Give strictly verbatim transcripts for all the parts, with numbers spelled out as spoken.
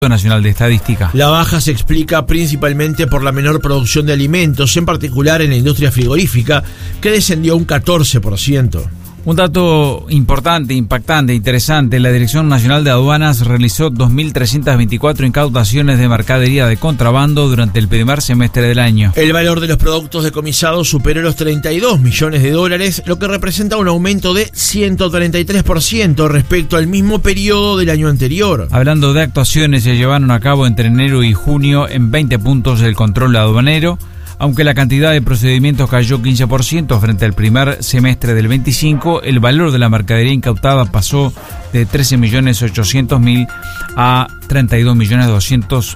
Nacional de Estadística. La baja se explica principalmente por la menor producción de alimentos, en particular en la industria frigorífica, que descendió un catorce por ciento. Un dato importante, impactante, interesante: la Dirección Nacional de Aduanas realizó dos mil trescientas veinticuatro incautaciones de mercadería de contrabando durante el primer semestre del año. El valor de los productos decomisados superó los treinta y dos millones de dólares, lo que representa un aumento de ciento treinta y tres por ciento respecto al mismo periodo del año anterior. Hablando de actuaciones, se llevaron a cabo entre enero y junio en veinte puntos del control aduanero. Aunque la cantidad de procedimientos cayó quince por ciento frente al primer semestre del veinticinco, el valor de la mercadería incautada pasó de trece millones ochocientos mil a treinta y dos millones doscientos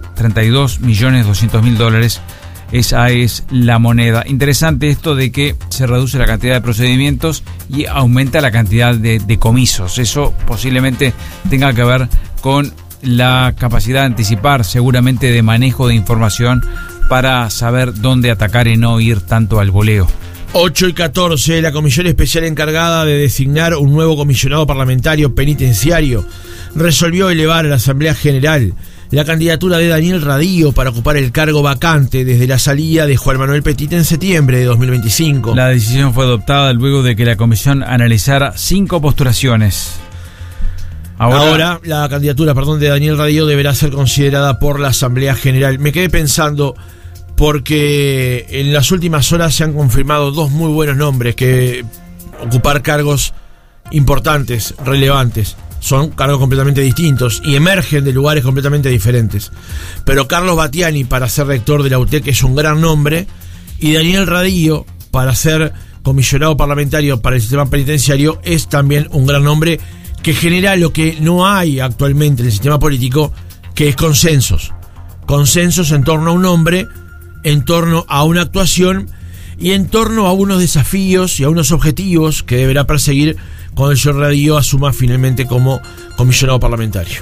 mil dólares. Esa es la moneda. Interesante esto de que se reduce la cantidad de procedimientos y aumenta la cantidad de decomisos. Eso posiblemente tenga que ver con la capacidad de anticipar, seguramente de manejo de información, para saber dónde atacar y no ir tanto al voleo. ocho y catorce, la comisión especial encargada de designar un nuevo comisionado parlamentario penitenciario resolvió elevar a la Asamblea General la candidatura de Daniel Radío para ocupar el cargo vacante desde la salida de Juan Manuel Petit en septiembre de dos mil veinticinco. La decisión fue adoptada luego de que la comisión analizara cinco postulaciones. Ahora, Ahora la candidatura, perdón, de Daniel Radío deberá ser considerada por la Asamblea General. Me quedé pensando, porque en las últimas horas se han confirmado dos muy buenos nombres que ocupar cargos importantes, relevantes. Son cargos completamente distintos y emergen de lugares completamente diferentes. Pero Carlos Battiani para ser rector de la U T E C es un gran nombre, y Daniel Radío para ser comisionado parlamentario para el sistema penitenciario es también un gran nombre, que genera lo que no hay actualmente en el sistema político, que es consensos. Consensos en torno a un hombre, en torno a una actuación y en torno a unos desafíos y a unos objetivos que deberá perseguir cuando el señor Radío asuma finalmente como comisionado parlamentario.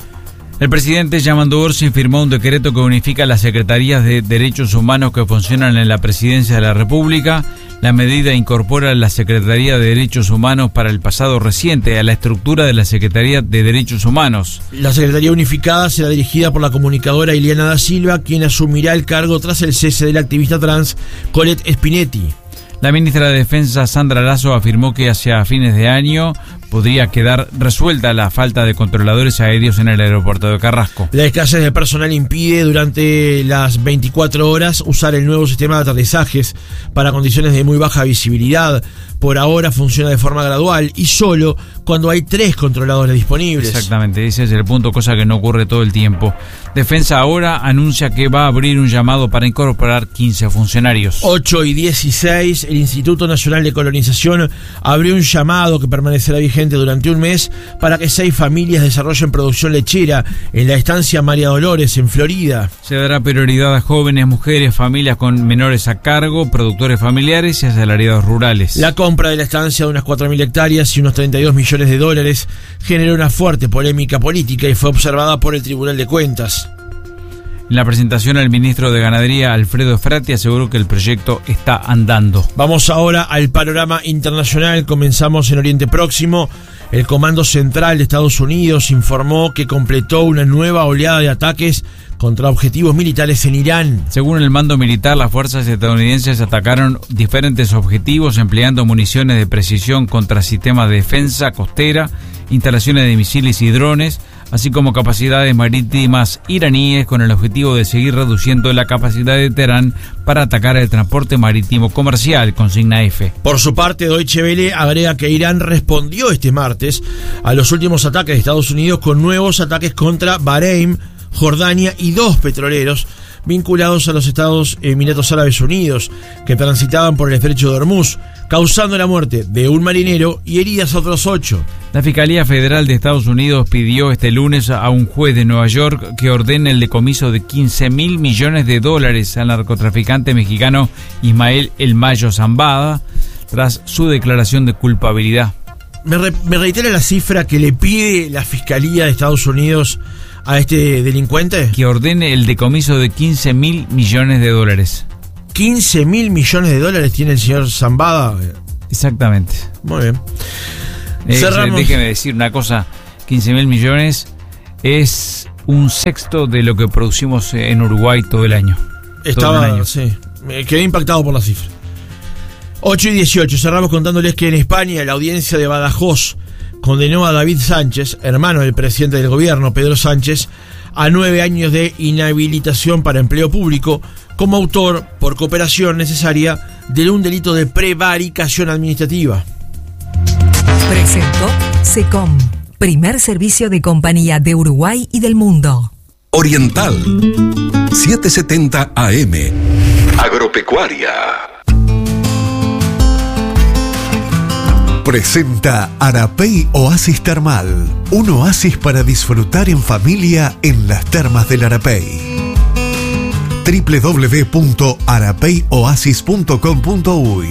El presidente Yamandu Orsi firmó un decreto que unifica las secretarías de derechos humanos que funcionan en la presidencia de la República. La medida incorpora la Secretaría de Derechos Humanos para el pasado reciente a la estructura de la Secretaría de Derechos Humanos. La Secretaría Unificada será dirigida por la comunicadora Ileana da Silva, quien asumirá el cargo tras el cese de la activista trans Colette Spinetti. La ministra de Defensa, Sandra Lasso, afirmó que hacia fines de año podría quedar resuelta la falta de controladores aéreos en el aeropuerto de Carrasco. La escasez de personal impide durante las veinticuatro horas usar el nuevo sistema de aterrizajes para condiciones de muy baja visibilidad. Por ahora funciona de forma gradual y solo cuando hay tres controladores disponibles. Exactamente, ese es el punto, cosa que no ocurre todo el tiempo. Defensa ahora anuncia que va a abrir un llamado para incorporar quince funcionarios. ocho y dieciséis, el Instituto Nacional de Colonización abrió un llamado que permanecerá vigente durante un mes para que seis familias desarrollen producción lechera en la estancia María Dolores, en Florida. Se dará prioridad a jóvenes, mujeres, familias con menores a cargo, productores familiares y asalariados rurales. La compra de la estancia de unas cuatro mil hectáreas y unos treinta y dos millones de dólares generó una fuerte polémica política y fue observada por el Tribunal de Cuentas. En la presentación, el ministro de Ganadería, Alfredo Frati, aseguró que el proyecto está andando. Vamos ahora al panorama internacional. Comenzamos en Oriente Próximo. El Comando Central de Estados Unidos informó que completó una nueva oleada de ataques contra objetivos militares en Irán. Según el mando militar, las fuerzas estadounidenses atacaron diferentes objetivos empleando municiones de precisión contra sistemas de defensa costera, instalaciones de misiles y drones, así como capacidades marítimas iraníes, con el objetivo de seguir reduciendo la capacidad de Teherán para atacar el transporte marítimo comercial, consigna F. Por su parte, Deutsche Welle agrega que Irán respondió este martes a los últimos ataques de Estados Unidos con nuevos ataques contra Bahrein, Jordania y dos petroleros vinculados a los Estados Emiratos Árabes Unidos que transitaban por el estrecho de Hormuz, causando la muerte de un marinero y heridas a otros ocho. La Fiscalía Federal de Estados Unidos pidió este lunes a un juez de Nueva York que ordene el decomiso de quince mil millones de dólares al narcotraficante mexicano Ismael El Mayo Zambada tras su declaración de culpabilidad. Me, re, me reitera la cifra que le pide la Fiscalía de Estados Unidos a este delincuente. Que ordene el decomiso de quince mil millones de dólares. quince mil millones de dólares tiene el señor Zambada. Exactamente. Muy bien. Eh, Cerramos. Déjeme decir una cosa, quince mil millones es un sexto de lo que producimos en Uruguay todo el año. Estaba, todo el año. Sí, me quedé impactado por la cifra. ocho y dieciocho, cerramos contándoles que en España la audiencia de Badajoz condenó a David Sánchez, hermano del presidente del gobierno, Pedro Sánchez, a nueve años de inhabilitación para empleo público como autor, por cooperación necesaria, de un delito de prevaricación administrativa. Presentó SECOM, primer servicio de compañía de Uruguay y del mundo. Oriental, setecientos setenta A M, Agropecuaria. Presenta Arapey Oasis Termal, un oasis para disfrutar en familia en las termas del Arapey. doble u doble u doble u punto arapey oasis punto com punto uy.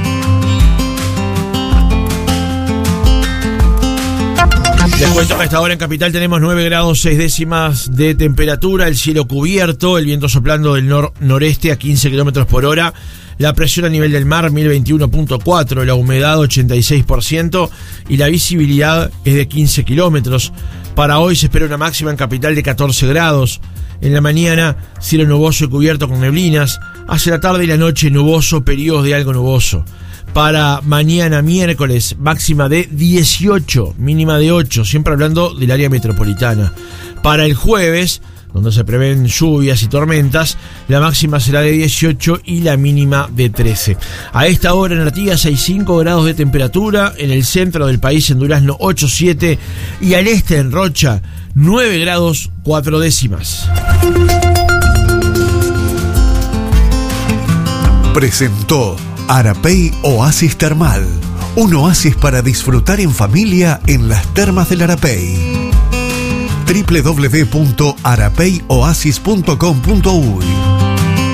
Les cuento que a esta hora en Capital tenemos nueve grados seis décimas de temperatura, el cielo cubierto, el viento soplando del nor-noreste a quince kilómetros por hora, la presión a nivel del mar mil veintiuno punto cuatro, la humedad ochenta y seis por ciento y la visibilidad es de quince kilómetros. Para hoy se espera una máxima en Capital de catorce grados. En la mañana, cielo nuboso y cubierto con neblinas. Hacia la tarde y la noche, nuboso, periodos de algo nuboso. Para mañana miércoles, máxima de dieciocho, mínima de ocho, siempre hablando del área metropolitana. Para el jueves, donde se prevén lluvias y tormentas, la máxima será de dieciocho y la mínima de trece. A esta hora en Artigas hay cinco grados de temperatura, en el centro del país en Durazno ocho coma siete y al este en Rocha nueve grados cuatro décimas. Presentó Arapey Oasis Termal, un oasis para disfrutar en familia en las termas del Arapey. doble u doble u doble u punto arapey oasis punto com punto uy.